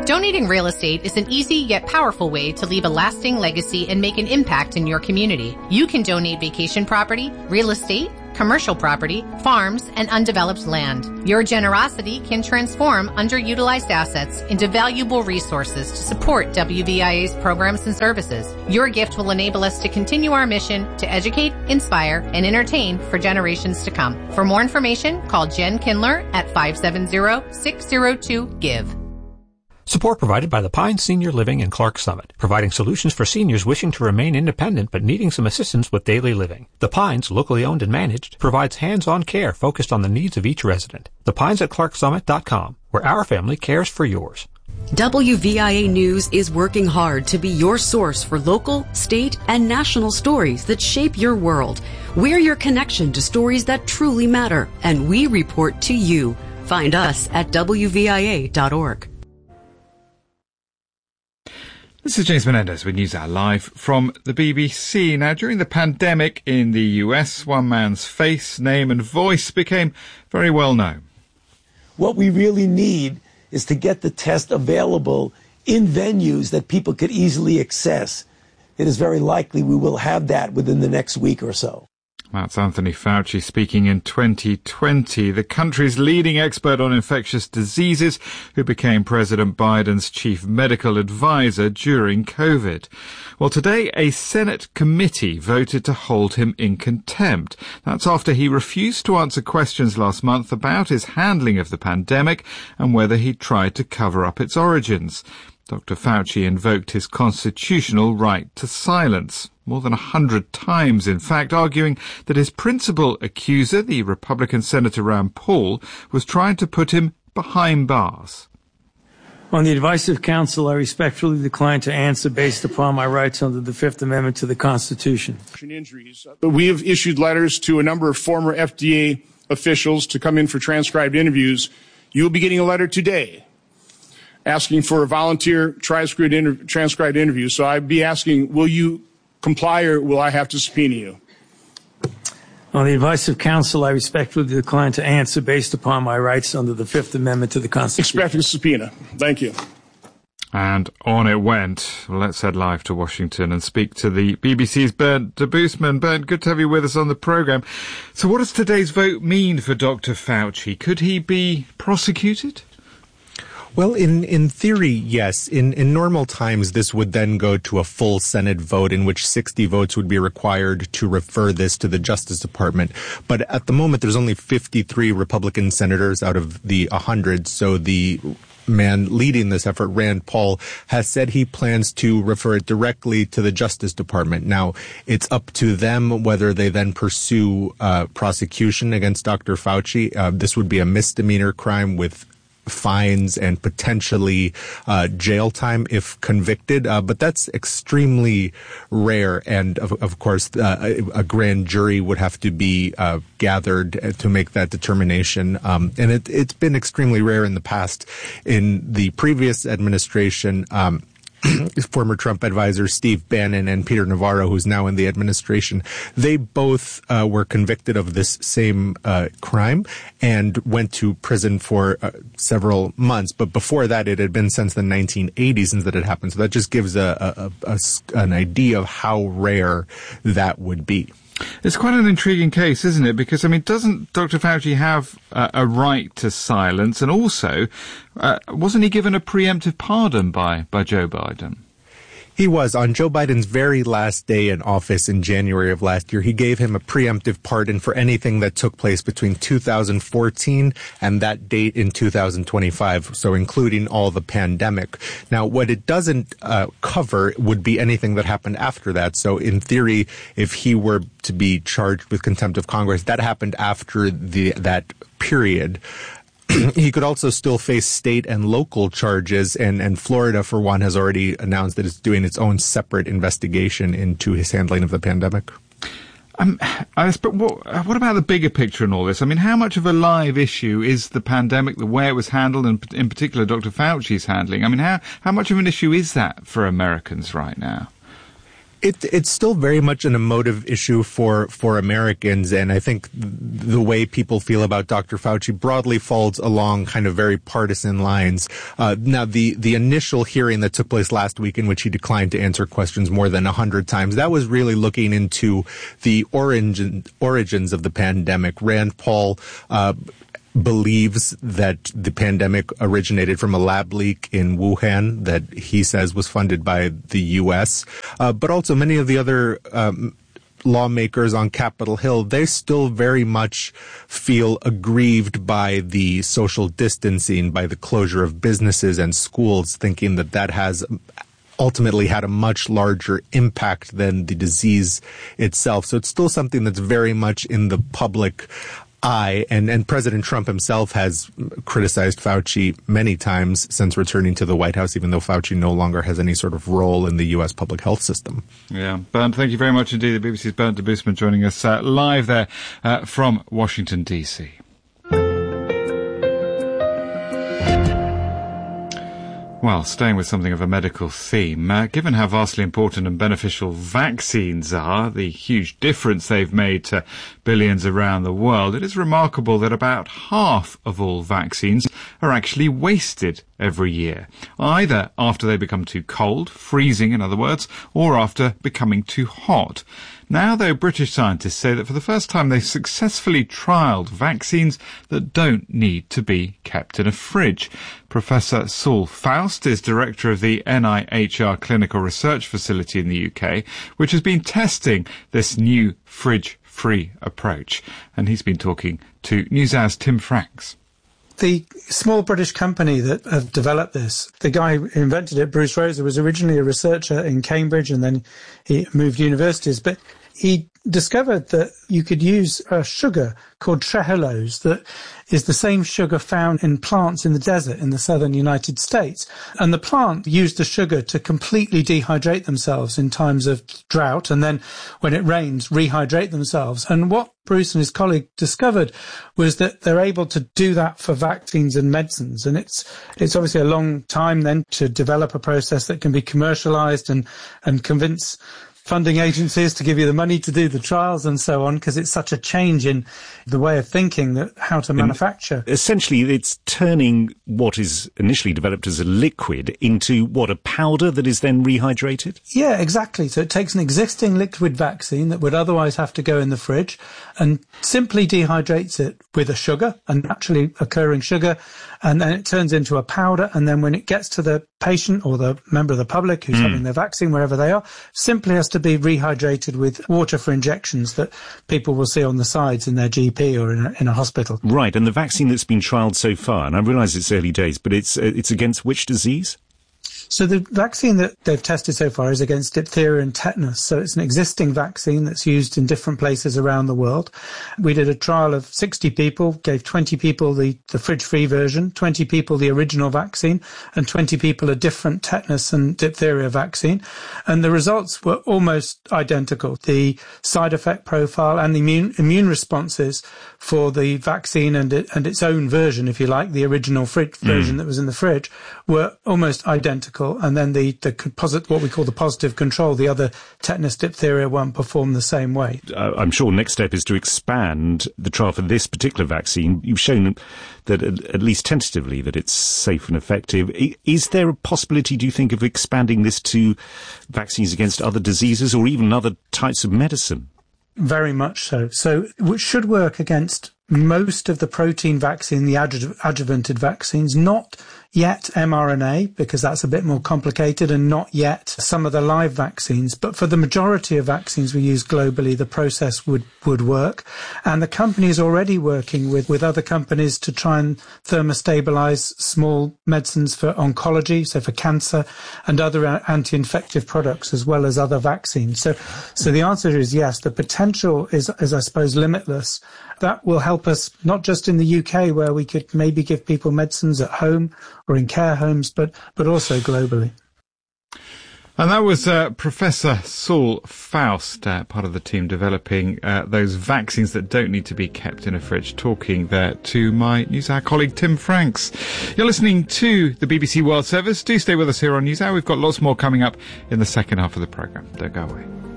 Donating real estate is an easy yet powerful way to leave a lasting legacy and make an impact in your community. You can donate vacation property, real estate, commercial property, farms, and undeveloped land. Your generosity can transform underutilized assets into valuable resources to support WVIA's programs and services. Your gift will enable us to continue our mission to educate, inspire, and entertain for generations to come. For more information, call Jen Kindler at 570-602-GIVE. Support provided by the Pines Senior Living in Clark Summit, providing solutions for seniors wishing to remain independent but needing some assistance with daily living. The Pines, locally owned and managed, provides hands-on care focused on the needs of each resident. The Pines at ClarkSummit.com, where our family cares for yours. WVIA News is working hard to be your source for local, state, and national stories that shape your world. We're your connection to stories that truly matter, and we report to you. Find us at WVIA.org. This is James Menendez with NewsHour Live from the BBC. Now, during the pandemic in the US, one man's face, name and voice became very well known. What we really need is to get the test available in venues that people could easily access. It is very likely we will have that within the next week or so. That's Anthony Fauci speaking in 2020, the country's leading expert on infectious diseases, who became President Biden's chief medical advisor during COVID. Well, today a Senate committee voted to hold him in contempt. That's after he refused to answer questions last month about his handling of the pandemic and whether he tried to cover up its origins. Dr. Fauci invoked his constitutional right to silence, more than 100 times, in fact, arguing that his principal accuser, the Republican Senator Rand Paul, was trying to put him behind bars. On the advice of counsel, I respectfully decline to answer based upon my rights under the Fifth Amendment to the Constitution. We have issued letters to a number of former FDA officials to come in for transcribed interviews. You will be getting a letter today asking for a volunteer transcribed interview. So I'd be asking, will you comply or will I have to subpoena you? On the advice of counsel, I respectfully decline to answer based upon my rights under the Fifth Amendment to the Constitution. Expect a subpoena. Thank you. And on it went. Well, let's head live to Washington and speak to the BBC's Bernd Debusman. Bernd, good to have you with us on the programme. So what does today's vote mean for Dr. Fauci? Could he be prosecuted? Well, in theory, yes. In normal times, this would then go to a full Senate vote in which 60 votes would be required to refer this to the Justice Department. But at the moment, there's only 53 Republican senators out of the 100. So the man leading this effort, Rand Paul, has said he plans to refer it directly to the Justice Department. Now, it's up to them whether they then pursue prosecution against Dr. Fauci. This would be a misdemeanor crime with fines and potentially jail time if convicted, but that's extremely rare. And of course, a grand jury would have to be gathered to make that determination. And it's been extremely rare in the past. In the previous administration, former Trump advisor Steve Bannon and Peter Navarro, who's now in the administration, they both were convicted of this same crime and went to prison for several months. But before that, it had been since the 1980s since that had happened. So that just gives an idea of how rare that would be. It's quite an intriguing case, isn't it? Because, I mean, doesn't Dr. Fauci have a right to silence? And also, wasn't he given a preemptive pardon by Joe Biden? He was. On Joe Biden's very last day in office in January of last year, he gave him a preemptive pardon for anything that took place between 2014 and that date in 2025, so including all the pandemic. Now, what it doesn't cover would be anything that happened after that. So in theory, if he were to be charged with contempt of Congress, that happened after that period. He could also still face state and local charges, and Florida, for one, has already announced that it's doing its own separate investigation into his handling of the pandemic. But what about the bigger picture in all this? I mean, how much of a live issue is the pandemic, the way it was handled, and in particular Dr. Fauci's handling? I mean, how much of an issue is that for Americans right now? It's still very much an emotive issue for Americans, and I think the way people feel about Dr. Fauci broadly falls along kind of very partisan lines. Now, the initial hearing that took place last week, in which he declined to answer questions more than 100 times, that was really looking into the origins of the pandemic. Rand Paul believes that the pandemic originated from a lab leak in Wuhan that he says was funded by the U.S. But also many of the other lawmakers on Capitol Hill, they still very much feel aggrieved by the social distancing, by the closure of businesses and schools, thinking that that has ultimately had a much larger impact than the disease itself. So it's still something that's very much in the public eye, and President Trump himself has criticized Fauci many times since returning to the White House, even though Fauci no longer has any sort of role in the U.S. public health system. Yeah, Bernd, thank you very much indeed. The BBC's Bernd de Boosman joining us live there from Washington, D.C. Well, staying with something of a medical theme, given how vastly important and beneficial vaccines are, the huge difference they've made to billions around the world, it is remarkable that about half of all vaccines are actually wasted every year, either after they become too cold, freezing in other words, or after becoming too hot. Now, though, British scientists say that for the first time they've successfully trialled vaccines that don't need to be kept in a fridge. Professor Saul Faust is director of the NIHR Clinical Research Facility in the UK, which has been testing this new fridge-free approach. And he's been talking to NewsHour's Tim Franks. The small British company that have developed this, the guy who invented it, Bruce Rosa, was originally a researcher in Cambridge and then he moved universities. But he discovered that you could use a sugar called trehalose that is the same sugar found in plants in the desert in the southern United States. And the plant used the sugar to completely dehydrate themselves in times of drought, and then when it rains, rehydrate themselves. And what Bruce and his colleague discovered was that they're able to do that for vaccines and medicines. And it's obviously a long time then to develop a process that can be commercialized and convince funding agencies to give you the money to do the trials and so on, because it's such a change in the way of thinking that how to manufacture. Essentially, it's turning what is initially developed as a liquid into, a powder that is then rehydrated? Yeah, exactly. So it takes an existing liquid vaccine that would otherwise have to go in the fridge and simply dehydrates it with a sugar, a naturally occurring sugar, and then it turns into a powder. And then when it gets to the patient or the member of the public who's having their vaccine, wherever they are, simply has to be rehydrated with water for injections that people will see on the sides in their GP or in a hospital. Right, and the vaccine that's been trialled so far, and I realise it's early days, but it's against which disease? So the vaccine that they've tested so far is against diphtheria and tetanus. So it's an existing vaccine that's used in different places around the world. We did a trial of 60 people, gave 20 people the fridge-free version, 20 people the original vaccine, and 20 people a different tetanus and diphtheria vaccine. And the results were almost identical. The side effect profile and the immune responses for the vaccine and its own version, if you like, the original version that was in the fridge, were almost identical. And then the what we call the positive control, the other tetanus diphtheria one, performed the same way. I'm sure next step is to expand the trial for this particular vaccine. You've shown that at least tentatively that it's safe and effective. Is there a possibility, do you think, of expanding this to vaccines against other diseases or even other types of medicine? Very much so. So it should work against most of the protein vaccine, the adjuvanted vaccines, not yet mRNA, because that's a bit more complicated, and not yet some of the live vaccines. But for the majority of vaccines we use globally, the process would work. And the company is already working with other companies to try and thermostabilize small medicines for oncology, so for cancer, and other anti-infective products, as well as other vaccines. So the answer is yes. The potential is I suppose, limitless. That will help us not just in the UK, where we could maybe give people medicines at home or in care homes, but also globally. And that was Professor Saul Faust, part of the team developing those vaccines that don't need to be kept in a fridge, talking there to my NewsHour colleague Tim Franks. You're listening to the BBC World Service. Do stay with us here on NewsHour. We've got lots more coming up in the second half of the programme. Don't go away.